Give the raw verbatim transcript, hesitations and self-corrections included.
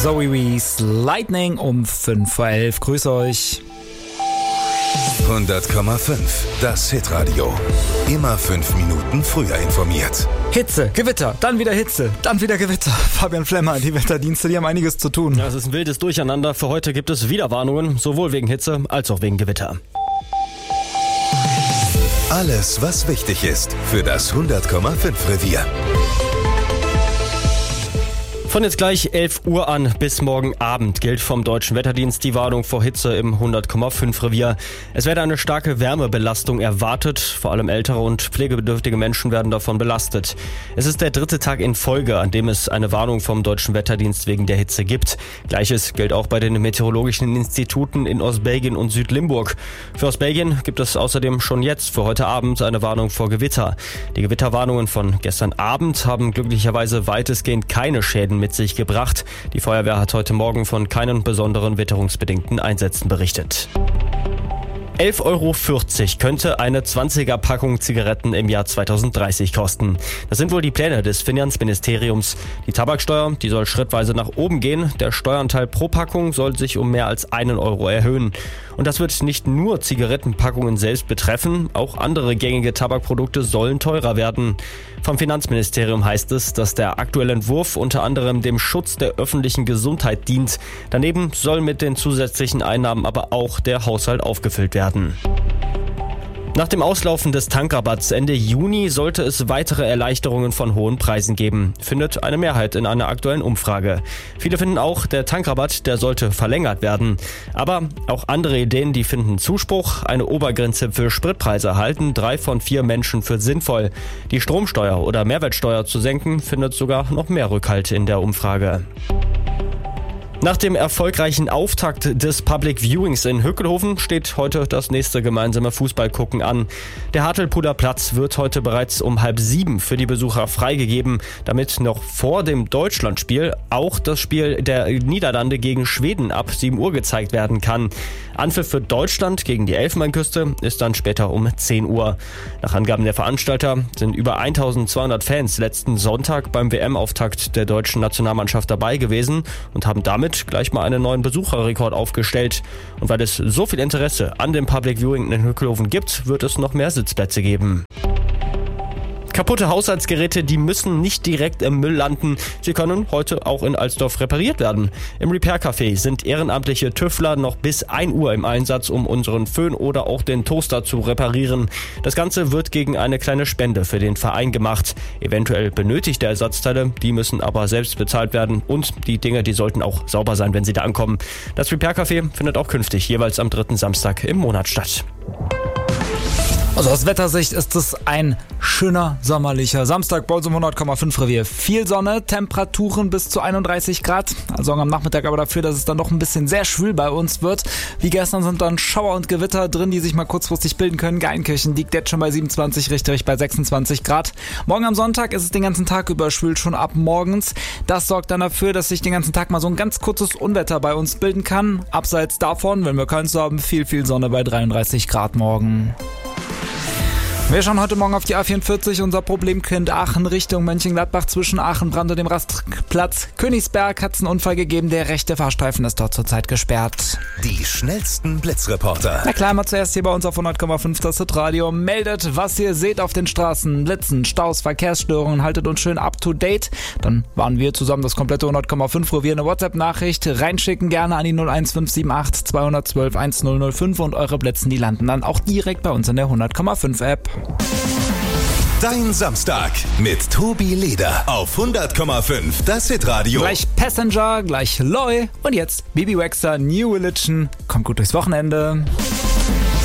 Zoe Wees, Lightning um fünf vor elf. Grüße euch. hundert Komma fünf, das Hitradio. Immer fünf Minuten früher informiert. Hitze, Gewitter, dann wieder Hitze, dann wieder Gewitter. Fabian Flemmer, die Wetterdienste, die haben einiges zu tun. Ja, es ist ein wildes Durcheinander. Für heute gibt es wieder Warnungen, sowohl wegen Hitze als auch wegen Gewitter. Alles, was wichtig ist für das hundert Komma fünf Revier. Von jetzt gleich elf Uhr an bis morgen Abend gilt vom Deutschen Wetterdienst die Warnung vor Hitze im hundert Komma fünf Revier. Es werde eine starke Wärmebelastung erwartet. Vor allem ältere und pflegebedürftige Menschen werden davon belastet. Es ist der dritte Tag in Folge, an dem es eine Warnung vom Deutschen Wetterdienst wegen der Hitze gibt. Gleiches gilt auch bei den meteorologischen Instituten in Ostbelgien und Südlimburg. Für Ostbelgien gibt es außerdem schon jetzt für heute Abend eine Warnung vor Gewitter. Die Gewitterwarnungen von gestern Abend haben glücklicherweise weitestgehend keine Schäden mit sich gebracht. Die Feuerwehr hat heute Morgen von keinen besonderen witterungsbedingten Einsätzen berichtet. elf Euro vierzig könnte eine zwanziger Packung Zigaretten im Jahr zweitausenddreißig kosten. Das sind wohl die Pläne des Finanzministeriums. Die Tabaksteuer, die soll schrittweise nach oben gehen. Der Steueranteil pro Packung soll sich um mehr als einen Euro erhöhen. Und das wird nicht nur Zigarettenpackungen selbst betreffen, auch andere gängige Tabakprodukte sollen teurer werden. Vom Finanzministerium heißt es, dass der aktuelle Entwurf unter anderem dem Schutz der öffentlichen Gesundheit dient. Daneben soll mit den zusätzlichen Einnahmen aber auch der Haushalt aufgefüllt werden. Nach dem Auslaufen des Tankrabatts Ende Juni sollte es weitere Erleichterungen von hohen Preisen geben, findet eine Mehrheit in einer aktuellen Umfrage. Viele finden auch, der Tankrabatt, der sollte verlängert werden. Aber auch andere Ideen, die finden Zuspruch. Eine Obergrenze für Spritpreise halten drei von vier Menschen für sinnvoll. Die Stromsteuer oder Mehrwertsteuer zu senken, findet sogar noch mehr Rückhalt in der Umfrage. Nach dem erfolgreichen Auftakt des Public Viewings in Hückelhoven steht heute das nächste gemeinsame Fußballgucken an. Der Hartlepoder Platz wird heute bereits um halb sieben für die Besucher freigegeben, damit noch vor dem Deutschlandspiel auch das Spiel der Niederlande gegen Schweden ab sieben Uhr gezeigt werden kann. Anpfiff für Deutschland gegen die Elfenbeinküste ist dann später um zehn Uhr. Nach Angaben der Veranstalter sind über eintausendzweihundert Fans letzten Sonntag beim W M-Auftakt der deutschen Nationalmannschaft dabei gewesen und haben damit gleich mal einen neuen Besucherrekord aufgestellt. Und weil es so viel Interesse an dem Public Viewing in Hückelhoven gibt, wird es noch mehr Sitzplätze geben. Kaputte Haushaltsgeräte, die müssen nicht direkt im Müll landen. Sie können heute auch in Alsdorf repariert werden. Im Repair-Café sind ehrenamtliche TÜVler noch bis ein Uhr im Einsatz, um unseren Föhn oder auch den Toaster zu reparieren. Das Ganze wird gegen eine kleine Spende für den Verein gemacht. Eventuell benötigte Ersatzteile, die müssen aber selbst bezahlt werden. Und die Dinge, die sollten auch sauber sein, wenn sie da ankommen. Das Repair-Café findet auch künftig jeweils am dritten Samstag im Monat statt. Also aus Wettersicht ist es ein schöner sommerlicher Samstag bei uns im hundert Komma fünf Revier. Viel Sonne, Temperaturen bis zu einunddreißig Grad. Also am Nachmittag aber dafür, dass es dann doch ein bisschen sehr schwül bei uns wird. Wie gestern sind dann Schauer und Gewitter drin, die sich mal kurzfristig bilden können. Geilenkirchen liegt jetzt schon bei siebenundzwanzig, Richterich bei sechsundzwanzig Grad. Morgen am Sonntag ist es den ganzen Tag über schwül, schon ab morgens. Das sorgt dann dafür, dass sich den ganzen Tag mal so ein ganz kurzes Unwetter bei uns bilden kann. Abseits davon, wenn wir keins haben, viel, viel Sonne bei dreiunddreißig Grad morgen. Wir schauen heute Morgen auf die A vierundvierzig, unser Problemkind Aachen Richtung Mönchengladbach zwischen Aachen-Brand und dem Rastplatz Königsberg hat es einen Unfall gegeben, der rechte Fahrstreifen ist dort zurzeit gesperrt. Die schnellsten Blitzreporter. Na klar, mal zuerst hier bei uns auf hundert Komma fünf das Hitradio. Meldet, was ihr seht auf den Straßen. Blitzen, Staus, Verkehrsstörungen, haltet uns schön up to date. Dann waren wir zusammen das komplette hundert Komma fünf Revier. Eine WhatsApp-Nachricht reinschicken gerne an die null eins fünf sieben acht zwei eins zwei eins null null fünf und eure Blitzen, die landen dann auch direkt bei uns in der hundert Komma fünf App. Dein Samstag mit Tobi Leder auf hundert Komma fünf, das Hitradio. Gleich Passenger, gleich Loy und jetzt Bibi Rexha, New Religion. Kommt gut durchs Wochenende.